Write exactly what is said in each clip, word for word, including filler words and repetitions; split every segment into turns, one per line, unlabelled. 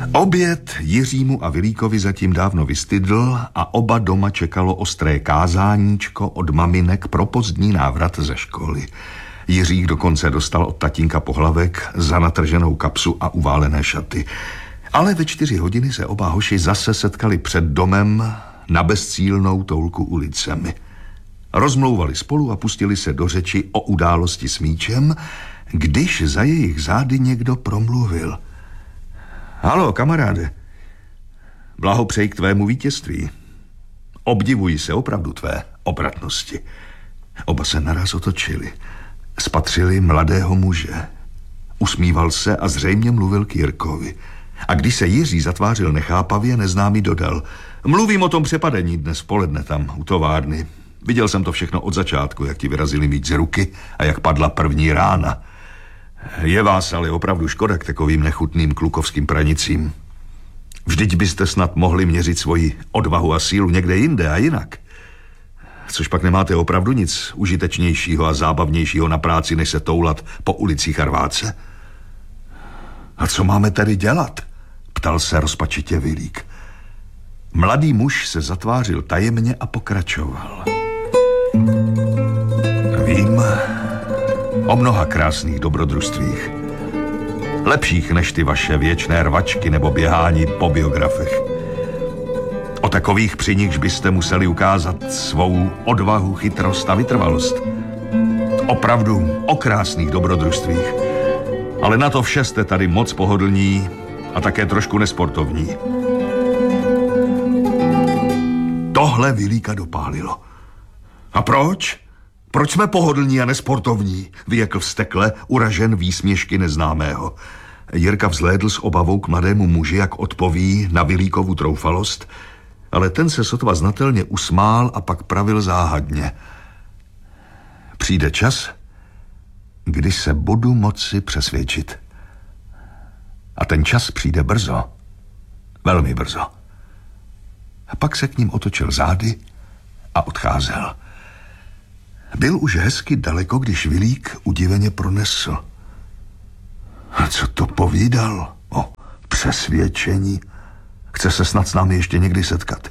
Oběd Jiřímu a Vilíkovi zatím dávno vystydl a oba doma čekalo ostré kázáníčko od maminek pro pozdní návrat ze školy. Jiřík dokonce dostal od tatínka pohlavek za natrženou kapsu a uválené šaty. Ale ve čtyři hodiny se oba hoši zase setkali před domem na bezcílnou toulku ulicemi. Rozmlouvali spolu a pustili se do řeči o události s míčem, když za jejich zády někdo promluvil. Haló, kamaráde, blahopřeji k tvému vítězství. Obdivuji se opravdu tvé obratnosti. Oba se naraz otočili. Spatřili mladého muže. Usmíval se a zřejmě mluvil k Jirkovi. A když se Jiří zatvářil nechápavě, neznámý dodal. Mluvím o tom přepadení dnes v poledne tam u továrny. Viděl jsem to všechno od začátku, jak ti vyrazili míč z ruky a jak padla první rána. Je vás ale opravdu škoda k takovým nechutným klukovským pranicím. Vždyť byste snad mohli měřit svoji odvahu a sílu někde jinde a jinak. Což pak nemáte opravdu nic užitečnějšího a zábavnějšího na práci, než se toulat po ulicích a rvát se? A co máme tady dělat? Ptal se rozpačitě Vilík. Mladý muž se zatvářil tajemně a pokračoval. Vím o mnoha krásných dobrodružstvích. Lepších než ty vaše věčné rvačky nebo běhání po biografech. O takových, při nichž byste museli ukázat svou odvahu, chytrost a vytrvalost. Opravdu o krásných dobrodružstvích. Ale na to vše jste tady moc pohodlní a také trošku nesportovní. Tohle Vilíka dopálilo. A proč? Proč jsme pohodlní a nesportovní? Vyjekl vztekle, uražen výsměšky neznámého. Jirka vzhlédl s obavou k mladému muži, jak odpoví na Vilíkovu troufalost, ale ten se sotva znatelně usmál a pak pravil záhadně. Přijde čas, kdy se budu moci přesvědčit. A ten čas přijde brzo. Velmi brzo. A pak se k ním otočil zády a odcházel. Byl už hezky daleko, když Vilík udiveně pronesl. A co to povídal o přesvědčení? Chce se snad s námi ještě někdy setkat?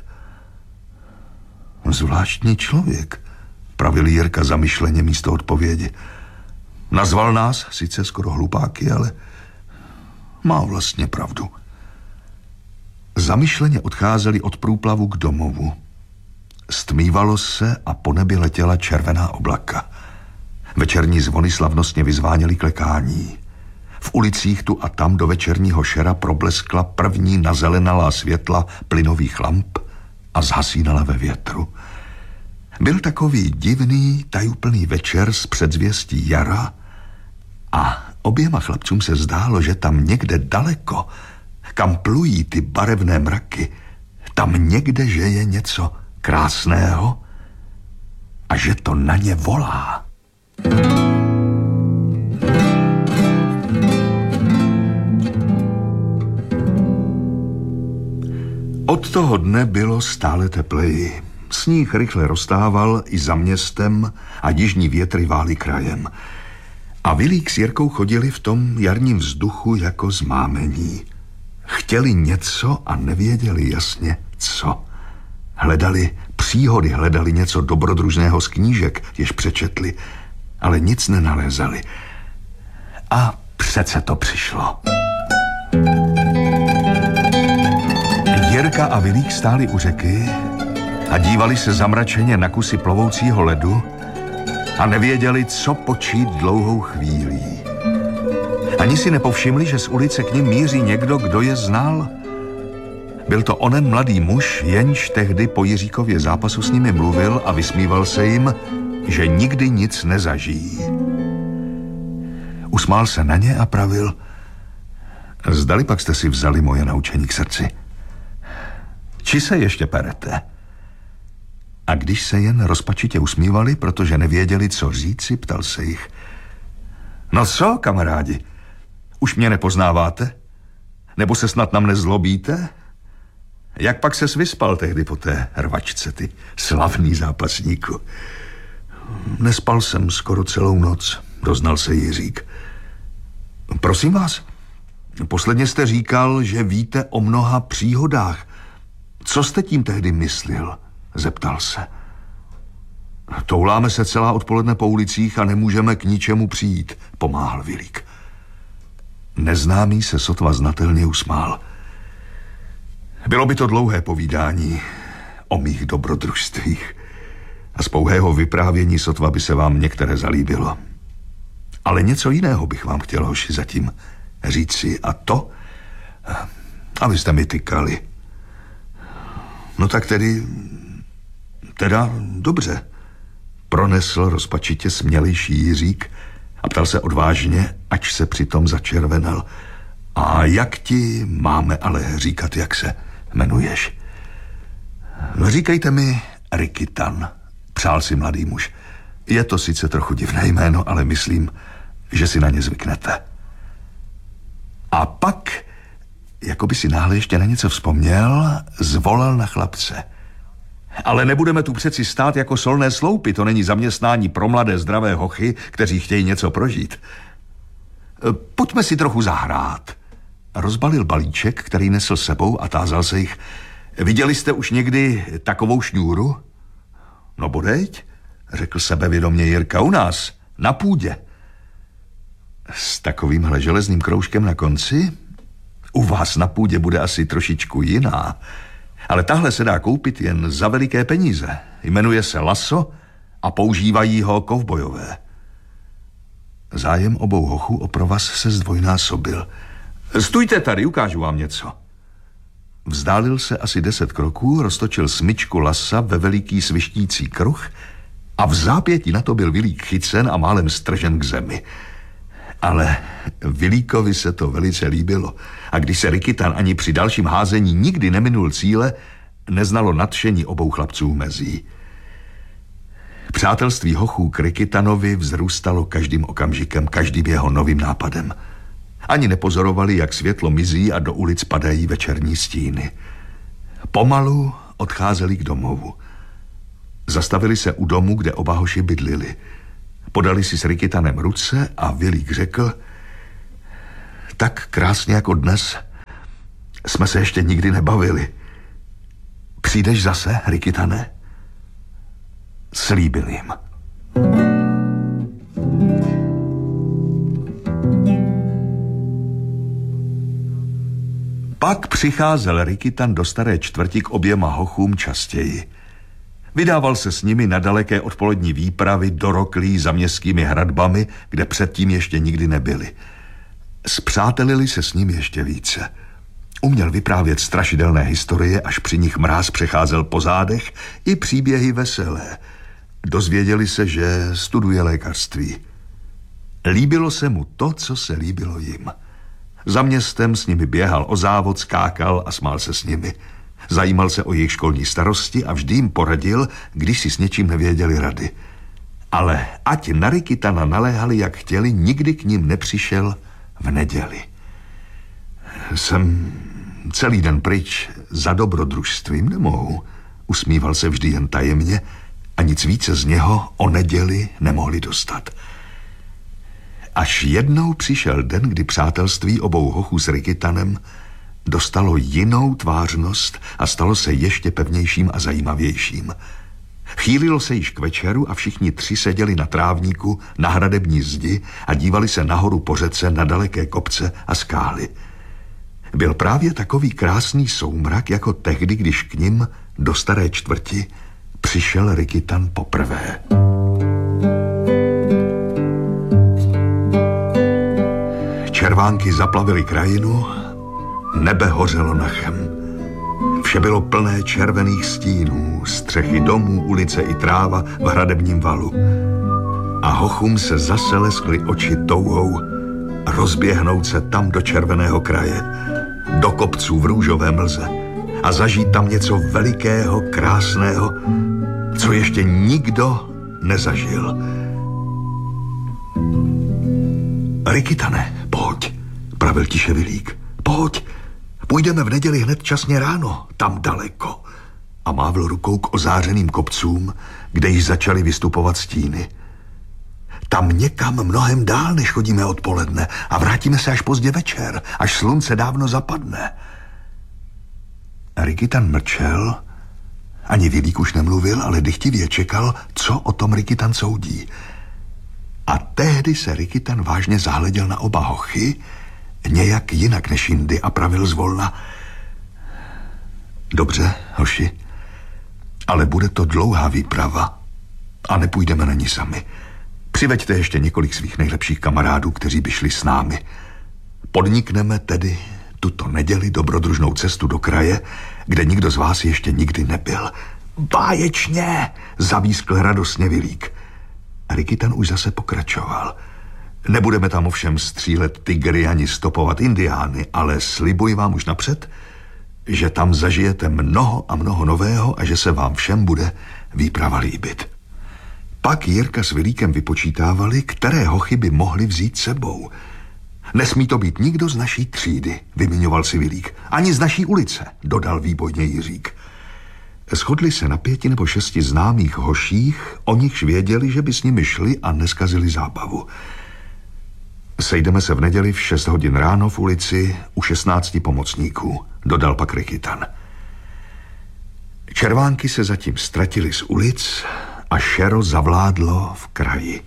Zvláštní člověk, pravil Jirka zamyšleně místo odpovědi. Nazval nás sice skoro hlupáky, ale má vlastně pravdu. Zamyšleně odcházeli od průplavu k domovu. Stmívalo se a po nebi letěla červená oblaka. Večerní zvony slavnostně vyzváněly klekání. V ulicích tu a tam do večerního šera probleskla první nazelenalá světla plynových lamp a zhasínala ve větru. Byl takový divný, tajuplný večer s předzvěstí jara a oběma chlapcům se zdálo, že tam někde daleko, kam plují ty barevné mraky, tam někde, že je něco krásného a že to na ně volá. Od toho dne bylo stále tepleji. Sníh rychle roztával i za městem a jižní větry vály krajem. A Vilík s Jirkou chodili v tom jarním vzduchu jako zmámení. Chtěli něco a nevěděli jasně co. Hledali příhody, hledali něco dobrodružného z knížek, jež přečetli, ale nic nenalézali. A přece to přišlo. Jirka a Vilík stáli u řeky a dívali se zamračeně na kusy plovoucího ledu a nevěděli, co počít dlouhou chvílí. Ani si nepovšimli, že z ulice k nim míří někdo, kdo je znal. Byl to onen mladý muž, jenž tehdy po Jiříkově zápasu s nimi mluvil a vysmíval se jim, že nikdy nic nezažijí. Usmál se na ně a pravil: zdali pak jste si vzali moje naučení k srdci? Či se ještě perete? A když se jen rozpačitě usmívali, protože nevěděli, co říci, ptal se jich: no co, kamarádi, už mě nepoznáváte? Nebo se snad na mne zlobíte? Jak pak ses vyspal tehdy po té rvačce, ty slavný zápasníku? Nespal jsem skoro celou noc, doznal se Jiřík. Prosím vás, Posledně jste říkal, že víte o mnoha příhodách. Co jste tím tehdy myslil? Zeptal se. Touláme se celá odpoledne po ulicích a nemůžeme k ničemu přijít, pomáhal Vilík. Neznámý se sotva znatelně usmál. Bylo by to dlouhé povídání o mých dobrodružstvích a z pouhého vyprávění sotva by se vám některé zalíbilo. Ale něco jiného bych vám chtěl, hoši, zatím říci, a to, abyste mi tykali. No tak tedy, teda dobře, pronesl rozpačitě smělejší Jiřík a ptal se odvážně, ač se přitom začervenal. A jak ti máme ale říkat, jak se jmenuješ? No, říkejte mi Rikytan, přál si mladý muž. Je to sice trochu divné jméno, ale myslím, že si na ně zvyknete. A pak, jako by si náhle ještě na něco vzpomněl, zvolal na chlapce. Ale nebudeme tu přeci stát jako solné sloupy, to není zaměstnání pro mladé zdravé hochy, kteří chtějí něco prožít. Pojďme si trochu zahrát. Rozbalil balíček, který nesl sebou, a tázal se jich. Viděli jste už někdy takovou šňůru? No bodeď, řekl sebevědomě Jirka, u nás, na půdě. S takovýmhle železným kroužkem na konci? U vás na půdě bude asi trošičku jiná. Ale tahle se dá koupit jen za veliké peníze. Jmenuje se laso a používají ho kovbojové. Zájem obou hochů o provaz se zdvojnásobil. Stůjte tady, ukážu vám něco. Vzdálil se asi deset kroků, roztočil smyčku lasa ve veliký svištící kruh a v zápětí na to byl Vilík chycen a málem stržen k zemi. Ale Vilíkovi se to velice líbilo a když se Rikytan ani při dalším házení nikdy neminul cíle, neznalo nadšení obou chlapců mezí. Přátelství hochů k Rikytanovi vzrůstalo každým okamžikem, každým jeho novým nápadem. Ani nepozorovali, jak světlo mizí a do ulic padají večerní stíny. Pomalu odcházeli k domovu. Zastavili se u domu, kde oba hoši bydlili. Podali si s Rikytanem ruce a Vilík řekl: tak krásně jako dnes jsme se ještě nikdy nebavili. Přijdeš zase, Rikytane? Slíbil jim. Pak přicházel Rikytan do staré čtvrti k oběma hochům častěji. Vydával se s nimi na daleké odpolední výpravy doroklí za městskými hradbami, kde předtím ještě nikdy nebyli. Spřátelili se s ním ještě více. Uměl vyprávět strašidelné historie, až při nich mráz přecházel po zádech, i příběhy veselé. Dozvěděli se, že studuje lékařství. Líbilo se mu to, co se líbilo jim. Za městem s nimi běhal o závod, skákal a smál se s nimi. Zajímal se o jejich školní starosti a vždy jim poradil, když si s něčím nevěděli rady. Ale ať na Rikytana naléhali, jak chtěli, nikdy k ním nepřišel v neděli. Jsem celý den pryč, za dobrodružstvím nemohu. Usmíval se vždy jen tajemně a nic více z něho o neděli nemohli dostat. Až jednou přišel den, kdy přátelství obou hochů s Rikytanem dostalo jinou tvářnost a stalo se ještě pevnějším a zajímavějším. Chýlilo se již k večeru a všichni tři seděli na trávníku na hradební zdi a dívali se nahoru po řece na daleké kopce a skály. Byl právě takový krásný soumrak, jako tehdy, když k nim do staré čtvrti přišel Rikytan poprvé. Červánky zaplavily krajinu, nebe hořelo nachem. Vše bylo plné červených stínů, střechy domů, ulice i tráva v hradebním valu. A hochům se zase leskly oči touhou rozběhnout se tam do červeného kraje, do kopců v růžové mlze a zažít tam něco velikého, krásného, co ještě nikdo nezažil. Rikytane, pojď, pravil tiše Vilík, pojď, půjdeme v neděli hned časně ráno, tam daleko. A mávl rukou k ozářeným kopcům, kde již začaly vystupovat stíny. Tam někam mnohem dál, než chodíme odpoledne a vrátíme se až pozdě večer, až slunce dávno zapadne. Rikitan mlčel, ani Vilík už nemluvil, ale dychtivě čekal, co o tom Rikitan soudí. A tehdy se Rikitan vážně zahleděl na oba hochy, nějak jinak než jindy, a pravil zvolna: dobře, hoši, ale bude to dlouhá výprava a nepůjdeme na ní sami. Přiveďte ještě několik svých nejlepších kamarádů, kteří by šli s námi. Podnikneme tedy tuto neděli dobrodružnou cestu do kraje, kde nikdo z vás ještě nikdy nebyl. Báječně, zavískl radostně Vilík. Rikitan už zase pokračoval. Nebudeme tam ovšem střílet tygry ani stopovat indiány, ale slibuji vám už napřed, že tam zažijete mnoho a mnoho nového a že se vám všem bude výprava líbit. Pak Jirka s Vilíkem vypočítávali, které hochy by mohli vzít sebou. Nesmí to být nikdo z naší třídy, vyměňoval si Vilík. Ani z naší ulice, dodal výbojně Jiřík. Shodli se na pěti nebo šesti známých hoších, o nichž věděli, že by s nimi šli a neskazili zábavu. Sejdeme se v neděli v šest hodin ráno v ulici u šestnácti pomocníků, dodal pak Rikitan. Červánky se zatím ztratily z ulic a šero zavládlo v kraji.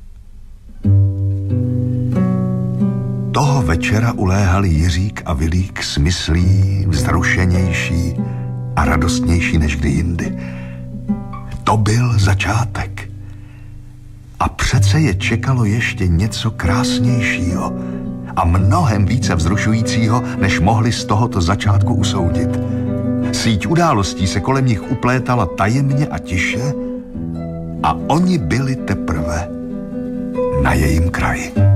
Toho večera uléhali Jiřík a Vilík s myslí vzrušenější a radostnější než kdy jindy. To byl začátek. A přece je čekalo ještě něco krásnějšího a mnohem více vzrušujícího, než mohli z tohoto začátku usoudit. Síť událostí se kolem nich uplétala tajemně a tiše a oni byli teprve na jejím kraji.